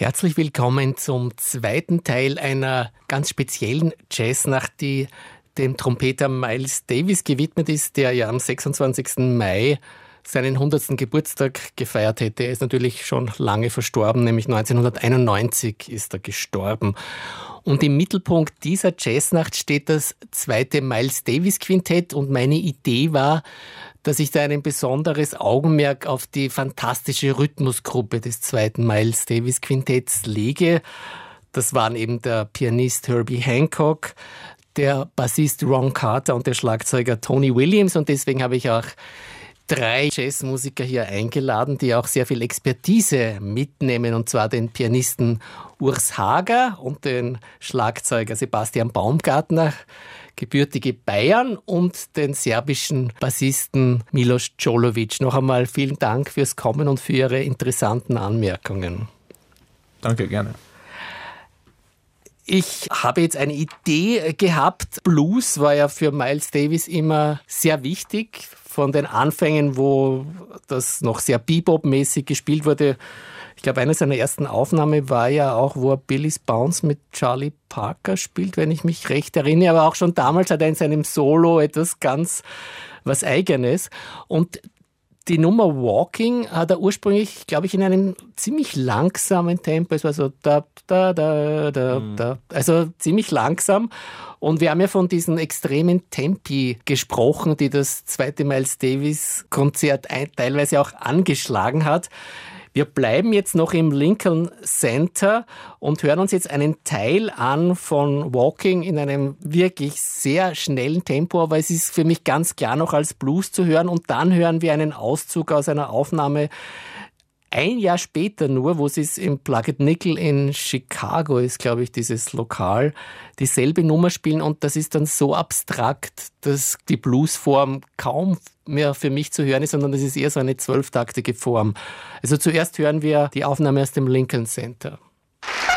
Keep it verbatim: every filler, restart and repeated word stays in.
Herzlich willkommen zum zweiten Teil einer ganz speziellen Jazznacht, die dem Trompeter Miles Davis gewidmet ist, der ja am sechsundzwanzigsten Mai seinen hundertsten Geburtstag gefeiert hätte. Er ist natürlich schon lange verstorben, nämlich neunzehnhunderteinundneunzig ist er gestorben. Und im Mittelpunkt dieser Jazznacht steht das zweite Miles Davis Quintett und meine Idee war, dass ich da ein besonderes Augenmerk auf die fantastische Rhythmusgruppe des zweiten Miles Davis Quintetts lege. Das waren eben der Pianist Herbie Hancock, der Bassist Ron Carter und der Schlagzeuger Tony Williams. Und deswegen habe ich auch drei Jazzmusiker hier eingeladen, die auch sehr viel Expertise mitnehmen, und zwar den Pianisten Urs Hager und den Schlagzeuger Sebastian Baumgartner, gebürtige Bayern, und den serbischen Bassisten Milos Jolovic. Noch einmal vielen Dank fürs Kommen und für Ihre interessanten Anmerkungen. Danke, gerne. Ich habe jetzt eine Idee gehabt. Blues war ja für Miles Davis immer sehr wichtig. Von den Anfängen, wo das noch sehr Bebop-mäßig gespielt wurde. Ich glaube, eine seiner ersten Aufnahmen war ja auch, wo er Billy's Bounce mit Charlie Parker spielt, wenn ich mich recht erinnere. Aber auch schon damals hat er in seinem Solo etwas ganz was Eigenes. Und die Nummer Walking hat er ursprünglich, glaube ich, in einem ziemlich langsamen Tempo, es war so da, da, da, da, mhm. da, also ziemlich langsam. Und wir haben ja von diesen extremen Tempi gesprochen, die das zweite Miles Davis Konzert teilweise auch angeschlagen hat. Wir bleiben jetzt noch im Lincoln Center und hören uns jetzt einen Teil an von Walking in einem wirklich sehr schnellen Tempo, aber es ist für mich ganz klar noch als Blues zu hören. Und dann hören wir einen Auszug aus einer Aufnahme ein Jahr später nur, wo es im Plugged Nickel in Chicago ist, glaube ich, dieses Lokal, dieselbe Nummer spielen, und das ist dann so abstrakt, dass die Bluesform kaum mehr für mich zu hören ist, sondern das ist eher so eine zwölftaktige Form. Also zuerst hören wir die Aufnahme aus dem Lincoln Center.